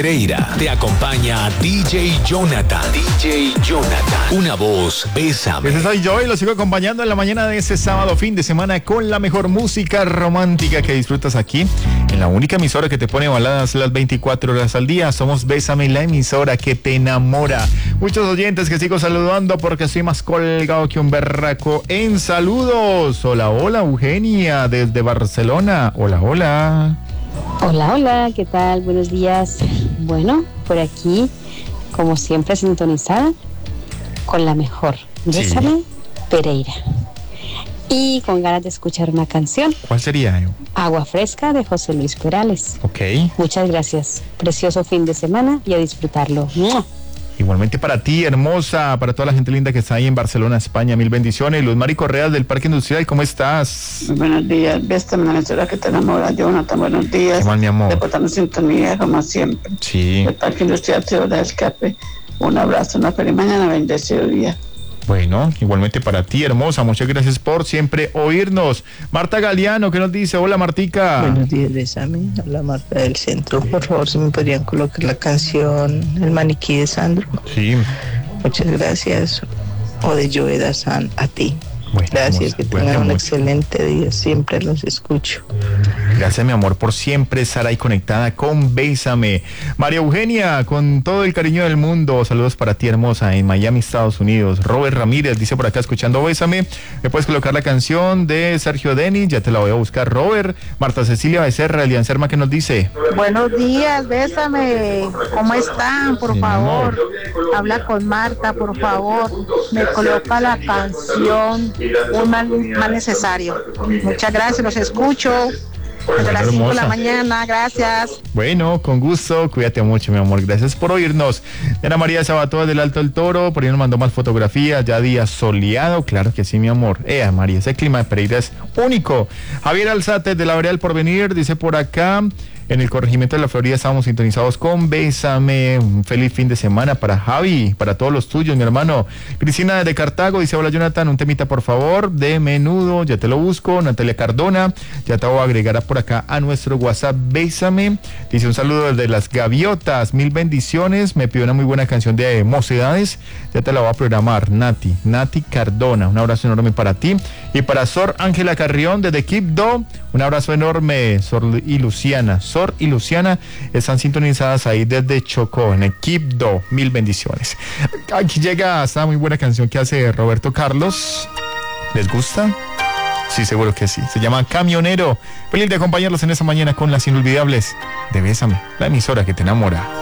Pereira, te acompaña DJ Jonathan. DJ Jonathan, una voz, bésame. Ese soy yo y lo sigo acompañando en la mañana de ese sábado, fin de semana, con la mejor música romántica que disfrutas aquí, en la única emisora que te pone baladas las 24 horas al día. Somos Bésame, la emisora que te enamora. Muchos oyentes que sigo saludando porque estoy más colgado que un berraco en saludos. Hola, hola, Eugenia, desde Barcelona. Hola, hola. Hola, hola, ¿qué tal? Buenos días. Bueno, por aquí, como siempre, sintonizada con la mejor. Bésame, Pereira. Y con ganas de escuchar una canción. ¿Cuál sería? Agua Fresca, de José Luis Perales. Ok. Muchas gracias. Precioso fin de semana y a disfrutarlo. ¡Mua! Igualmente para ti, hermosa, para toda la gente linda que está ahí en Barcelona, España, mil bendiciones. Luz Mari Correa del Parque Industrial, ¿cómo estás? Muy buenos días, Bésame, la emisora que te enamora. Jonathan, buenos días. ¿Qué mal, mi amor? Reportando sintonía, como siempre. Sí. El Parque Industrial Ciudad de Escape. Un abrazo, una feliz mañana, bendecido día. Bueno, igualmente para ti, hermosa, muchas gracias por siempre oírnos. Marta Galeano, ¿qué nos dice? Hola, Martica. Buenos días, Bésame. Hola, Marta del Centro. Por favor, si me podrían colocar la canción El Maniquí de Sandro. Sí. Muchas gracias. O de Joe Dassin, a ti. Bueno, gracias, que tengan un excelente día. Siempre los escucho. Gracias, mi amor, por siempre estar ahí conectada con Bésame. María Eugenia, con todo el cariño del mundo, saludos para ti, hermosa, en Miami, Estados Unidos. Robert Ramírez dice por acá, escuchando Bésame, me puedes colocar la canción de Sergio Denis, ya te la voy a buscar, Robert. Marta Cecilia Becerra, Elian Serma, ¿qué nos dice? Buenos días, Bésame, ¿cómo están? Por favor, habla con Marta, por favor, me coloca la canción Un mal necesario. Muchas gracias, los escucho desde las 5 de la mañana, gracias. Bueno, con gusto, cuídate mucho, mi amor, gracias por oírnos. Ana María Sabató del Alto del Toro, por ahí nos mandó más fotografías, ya día soleado, claro que sí, mi amor. María, ese clima de Pereira es único. Javier Alzate de la Vereda del Porvenir dice por acá, en el corregimiento de la Florida estamos sintonizados con Bésame. Un feliz fin de semana para Javi, para todos los tuyos, mi hermano. Cristina de Cartago dice, hola Jonathan, un temita por favor, de Menudo, ya te lo busco. Natalia Cardona, ya te voy a agregar por acá a nuestro WhatsApp, Bésame. Dice un saludo desde Las Gaviotas, mil bendiciones. Me pidió una muy buena canción de Mocedades, ya te la voy a programar. Nati Cardona, un abrazo enorme para ti. Y para Sor Ángela Carrión desde Quibdó, un abrazo enorme. Sor y Luciana están sintonizadas ahí desde Chocó, en el Quibdó, mil bendiciones. Aquí llega esta muy buena canción que hace Roberto Carlos. ¿Les gusta? Sí, seguro que sí. Se llama Camionero. Feliz de acompañarlos en esta mañana con las inolvidables de Bésame, la emisora que te enamora.